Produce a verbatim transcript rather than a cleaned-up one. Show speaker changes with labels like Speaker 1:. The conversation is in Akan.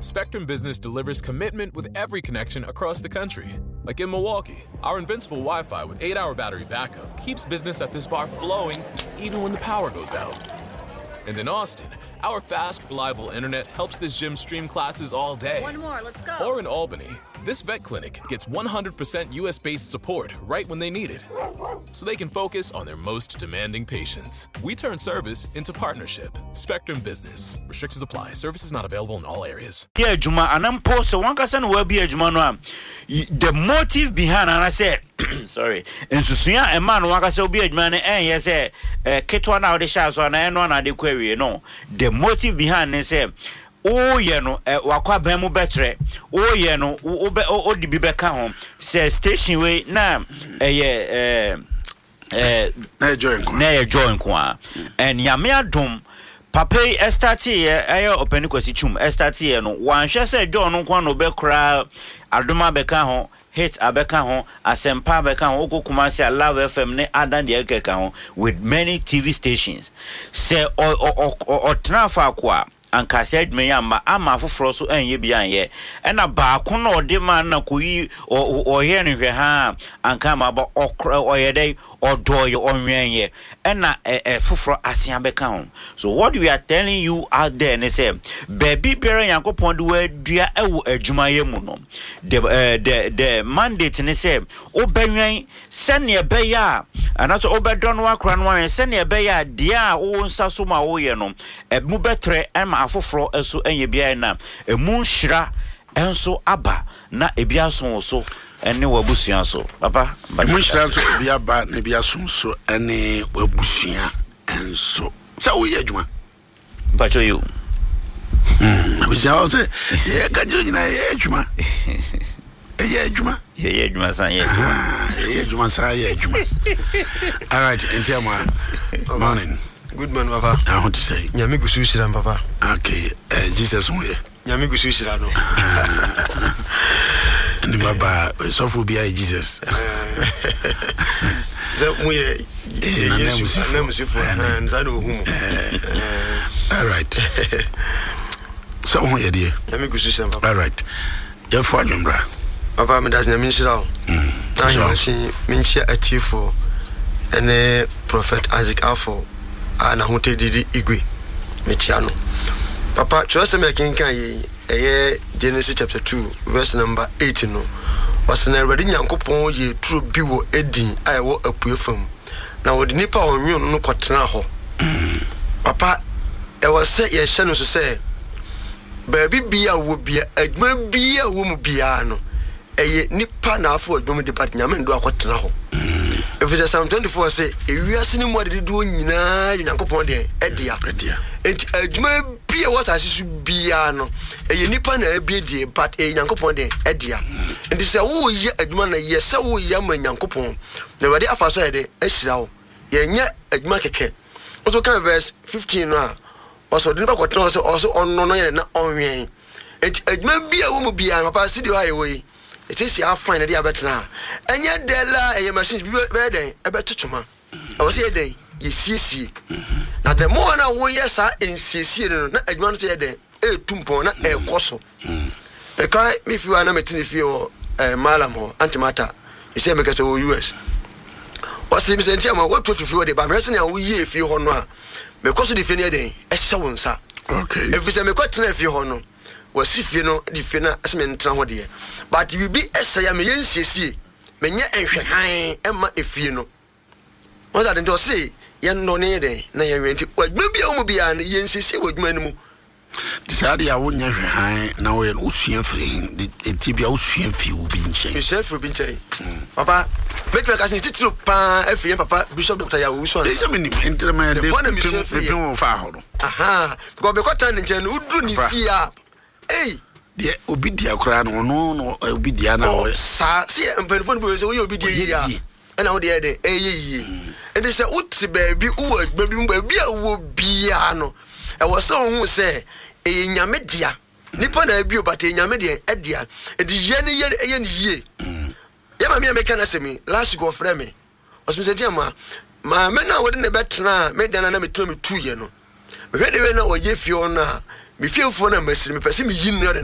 Speaker 1: Spectrum Business delivers commitment with every connection across the country. Like in Milwaukee, our invincible Wi-Fi with eight-hour battery backup keeps business at this bar flowing even when the power goes out. And in Austin, our fast, reliable internet helps this gym stream classes all day.
Speaker 2: One more, let's go.
Speaker 1: Or in Albany, this vet clinic gets one hundred percent U S-based support right when they need it, so they can focus on their most demanding patients. We turn service into partnership. Spectrum Business. Restrictions apply. Services not available in all areas.
Speaker 3: Yeah, Juma, and I'm post so one person will be a Juma. The motive behind, and I said, sorry, in Susuya, a man, one person will be a man, and yes, a Ketwana out the shots on and one at the query, you know. The motive behind, they say, oh, you know, wakwa bemu betre. Oh, you know, o di bibeka home. Say station way na eh eh
Speaker 4: na join kwa.
Speaker 3: Na join kwa. And yame adom papa estati ye ayo openi kwasi chum estati ye no wanhwe se John no kwa no be kra adoma beka ho hit abeka ho asempa beka ho okokuma se Love F M ne adan de ekeka ho with many T V stations. Say o o trafa kwa anka said me yamba ama foforo so anye bia ye na ba ko na ode man na koyi o ye ne hwe ha anka ma ba okra oyede odoye onwen ye na e foforo asia beka ho. So what we are telling you out there ne say baby bere yankopon de wa dua ewo adwuma ye mu no the the the mandate ne say obenwen se ne be ya anaso obedon wa kra no wen se ne be ya dia wo nsa so ma wo ye no e mu betre e afoforo eso enye bia na emu nhira enso aba na ebia so so ene wabusua so papa
Speaker 4: emu nhira so ebia ba na ebia so so ene wabusua enso sa wo ye adwuma
Speaker 3: bacho you
Speaker 4: mm abisha o se ye ka jo nyina ye adwuma ye adwuma
Speaker 3: ye ye adwuma san ye adwuma
Speaker 4: ye adwuma san ye adwuma. All right, entiama morning.
Speaker 5: Good morning, Papa.
Speaker 4: I want to say,
Speaker 5: Nyami gusushira, Papa.
Speaker 4: Okay, uh, Jesus way.
Speaker 5: Nyami gusushira no.
Speaker 4: And the Baba, so for be Jesus.
Speaker 5: So we
Speaker 4: all right. So what you dear?
Speaker 5: Nyami gusushira, Papa.
Speaker 4: All right. Your fortune, bra.
Speaker 5: Papa, me das nyami shira. Mm. Na himachi minchia atifo. Ene Prophet Isaac Afo. Ana hote didi igwe mechiano papa chose me kinkan ye eye Genesis chapter two verse number eight no was na ready nyankopon ye true bi wo edin ayewo apue fam na wodi nipa onwun no kotena ho papa e was say ye hye no so say baabi bia wo bia adwuma bia wo mu bia no eye nipa na afo adwuma de pat nyame ndo akotena ho. If it's Psalm twenty-four say, if we are seeing what they do, you know, you can go on there, Edia, Edia. It may be what I should be, no, a nippon a bid, but a young couple there, Edia. And they say, oh, yeah, a man, yes, so young man, young couple. The ready of us, a shell, yet a market. Also, kind of verse fifteen now. Also, the number also also on no, not on me. It may be a woman be a past the highway. It is your friend at the Abatna. And yet, there lie a machine be better about Tuchuma. I was here day, you see. Now, the more I will, yes, I in C C, not a month a day, a tumpona, a cosso. Because if you are not meeting if you are Malamo, antimatter, you say because of U S. What's the same time? What to feel the Bamresson and we if you honor because of the Fenny day, a sound, sir.
Speaker 4: Okay.
Speaker 5: If it's a question if you honor. Was if you know the fina as men tranhodia. But you be as I am yen see, menya and high Emma if you know. What I don't say, yan no near day, na yen went to what maybe I will be an yen see what men.
Speaker 4: Decided I wouldn't have high now an ocean free, the tibia ocean few will be in chain.
Speaker 5: Yourself will be chain. Papa, make my cousin to pa, F M Papa, Bishop Doctor Yawuson. There's a minute, interment, the one of Mister Faholo. Aha, because the cotton and Jen would do me fear. Hey, the
Speaker 4: Obidia crown or no, no, Obidia now.
Speaker 5: Sa, see, and Penfon was a will be dear. And out there, eh, and they said, What's baby, who baby, baby, will be ano. I was so who say, a Yamedia, Nippon, a beer, but a Yamedia, Edia, and the Yen yen yen ye. Yamma make an assembly, last go for me. Was Mister Jama, my men are within the better, made an enemy to me two, you know. Ready when I will give you now. Me feel for them, me person me yin